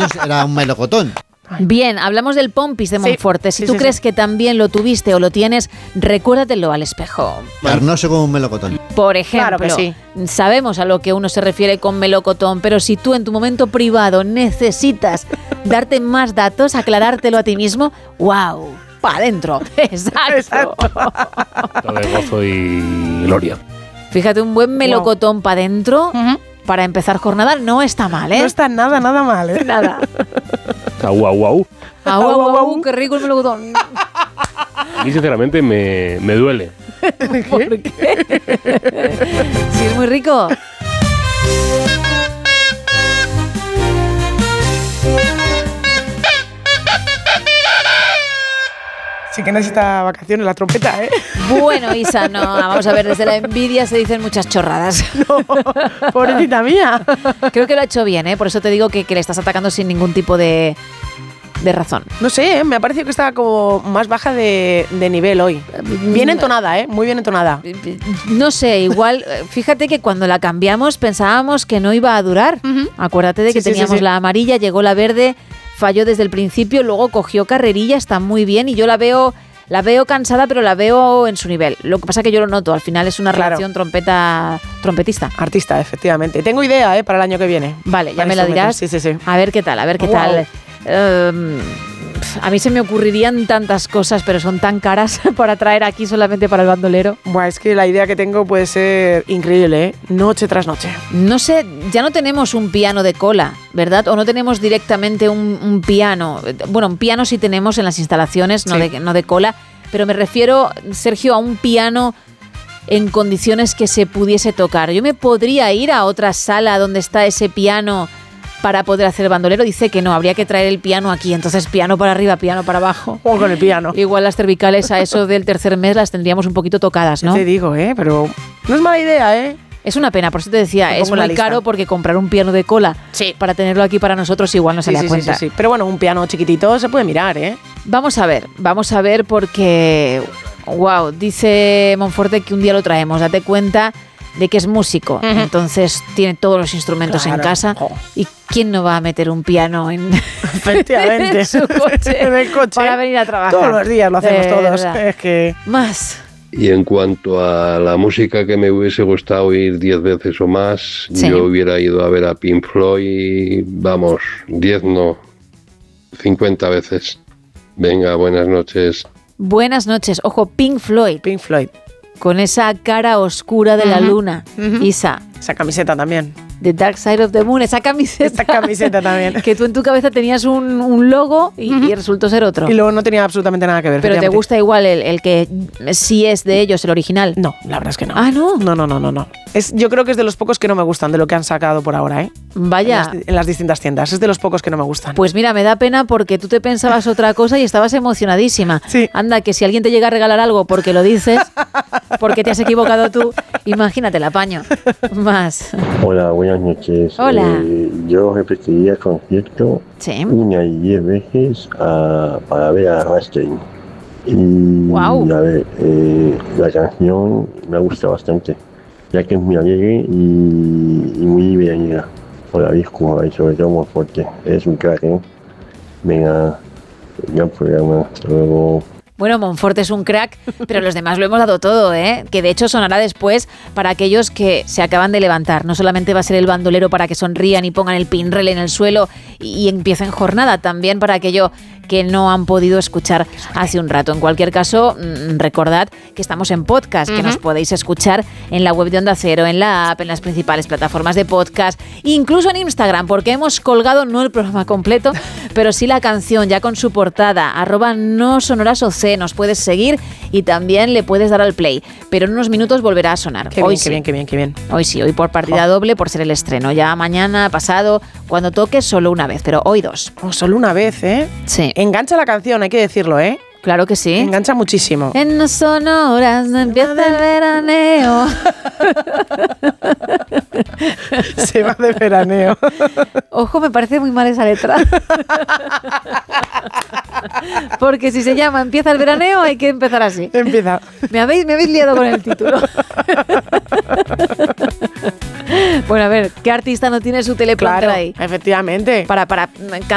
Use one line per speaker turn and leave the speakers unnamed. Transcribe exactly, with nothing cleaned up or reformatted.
era un melocotón.
Bien, hablamos del Pompis de Monforte.
Sí,
Si
sí,
tú
sí,
crees
sí.
que también lo tuviste o lo tienes, recuérdatelo al espejo.
Carnoso como un melocotón.
Por ejemplo,
Claro que sí.
sabemos a lo que uno se refiere con melocotón, pero si tú en tu momento privado necesitas darte más datos, aclarártelo a ti mismo, ¡wow! ¡Para adentro! ¡Exacto!
Todo de gozo y gloria.
Fíjate, un buen melocotón para adentro,
Ujú.
para empezar jornada, no está mal, ¿eh?
No está nada, nada mal, ¿eh?
nada.
Au, au, au.
Au, au, au, au, qué rico el melocotón.
A mí, sinceramente, me, me duele.
¿Por qué? Sí, es muy rico.
Sí que necesita vacaciones la trompeta, ¿eh?
Bueno, Isa, no, vamos a ver, desde la envidia se dicen muchas chorradas.
Pobrecita mía.
Creo que lo ha hecho bien, ¿eh? Por eso te digo que, que le estás atacando sin ningún tipo de, de razón.
No sé, ¿eh? Me ha parecido que estaba como más baja de, de nivel hoy. Bien entonada, ¿eh? Muy bien entonada.
No sé, igual, fíjate que cuando la cambiamos pensábamos que no iba a durar.
Ujú.
Acuérdate de que
Sí, sí, sí,
teníamos
sí.
la amarilla, llegó la verde, falló desde el principio, luego cogió carrerilla, está muy bien y yo la veo, la veo cansada, pero la veo en su nivel. Lo que pasa es que yo lo noto, al final es una
Claro.
relación trompeta trompetista.
Artista, efectivamente. Tengo idea, ¿eh? Para el año que viene.
Vale, ya
Para
me la dirás.
instrumentos. Sí, sí, sí.
A ver qué tal, a ver qué
Wow.
tal. Um, a mí se me ocurrirían tantas cosas, pero son tan caras para traer aquí solamente para el bandolero.
Buah, es que la idea que tengo puede ser increíble, ¿eh? Noche tras noche.
No sé, ya no tenemos un piano de cola, ¿verdad? O no tenemos directamente un, un piano. Bueno, un piano sí tenemos en las instalaciones, no,
Sí.
de, no de cola, pero me refiero, Sergio, a un piano en condiciones que se pudiese tocar. Yo me podría ir a otra sala donde está ese piano para poder hacer el bandolero. Dice que no, habría que traer el piano aquí, entonces piano para arriba, piano para abajo.
O con el piano.
Igual las cervicales a eso del tercer mes las tendríamos un poquito tocadas, ¿no?
Te digo, ¿eh? Pero no es mala idea, ¿eh?
Es una pena, por eso te decía,
Lo
es
pongo en la
muy
lista.
caro porque comprar un piano de cola
Sí.
para tenerlo aquí para nosotros igual no se
Sí,
le da
sí, sí,
cuenta.
sí, sí. Pero bueno, un piano chiquitito se puede mirar, ¿eh?
Vamos a ver, vamos a ver porque, wow, dice Monforte que un día lo traemos, date cuenta de que es músico,
Ujú.
entonces tiene todos los instrumentos
Claro.
en casa.
Jo.
¿Y quién no va a meter un piano en,
Efectivamente.
en su coche,
En el coche.
para venir a trabajar?
Todos los días lo hacemos
De
todos.
verdad.
Es que...
Más.
Y en cuanto a la música que me hubiese gustado oír diez veces o más,
Sí.
yo hubiera ido a ver a Pink Floyd, vamos, diez no, cincuenta veces. Venga, buenas noches.
Buenas noches. Ojo, Pink Floyd,
Pink Floyd.
con esa cara oscura de la
Ujú,
luna.
ujú.
Isa,
Esa camiseta también.
The Dark Side of the Moon, esa camiseta.
Esta camiseta también.
Que tú en tu cabeza tenías un, un logo y,
Ujú.
y resultó ser otro.
Y luego no tenía absolutamente nada que ver.
Pero te
efectivamente.
gusta igual el, el que sí es de ellos, el original.
No, la verdad es que no.
Ah, ¿no?
No, no, no, no, no. Es, yo creo que es de los pocos que no me gustan de lo que han sacado por ahora, ¿eh?
Vaya.
En las, en las distintas tiendas. Es de los pocos que no me gustan.
Pues mira, me da pena porque tú te pensabas otra cosa y estabas emocionadísima.
Sí.
Anda, que si alguien te llega a regalar algo porque lo dices, porque te has equivocado tú, imagínate el apaño. Más.
Hola, buenas noches.
Hola.
Eh, yo repetiría el concierto
Sí.
una y diez veces a- para ver a Rammstein. Y
Guau.
a ver, eh, la canción me gusta bastante, ya que es muy alegre y, y muy divertida. Por la disco y sobre todo muy fuerte. Es un crack, ¿eh? Venga, gran programa. Hasta luego.
Bueno, Monforte es un crack, pero los demás lo hemos dado todo, ¿eh? Que de hecho sonará después para aquellos que se acaban de levantar. No solamente va a ser el bandolero para que sonrían y pongan el pinrel en el suelo y, y empiecen jornada, también para aquello que no han podido escuchar hace un rato. En cualquier caso, mmm, recordad que estamos en podcast, uh-huh. que nos podéis escuchar en la web de Onda Cero, en la app, en las principales plataformas de podcast, incluso en Instagram, porque hemos colgado no el programa completo, pero sí la canción ya con su portada, arroba no sonoras o c, nos puedes seguir y también le puedes dar al play, pero en unos minutos volverá a sonar.
Qué
hoy
bien,
sí.
qué bien, qué bien, qué bien.
Hoy sí, hoy por partida
Oh.
doble por ser el estreno. Ya mañana, pasado, cuando toque, solo una vez, pero hoy dos.
Oh, solo una vez, ¿eh?
Sí.
Engancha la canción, hay que decirlo, ¿eh?
Claro que sí.
Engancha muchísimo.
En no sonoras no empieza el veraneo.
Se va de veraneo.
Ojo, me parece muy mal esa letra. Porque si se llama Empieza el veraneo, hay que empezar así.
Empieza.
Me habéis, me habéis liado con el título. Bueno, a ver, ¿qué artista no tiene su teleprompter
Claro,
ahí?
efectivamente.
Para, para cantar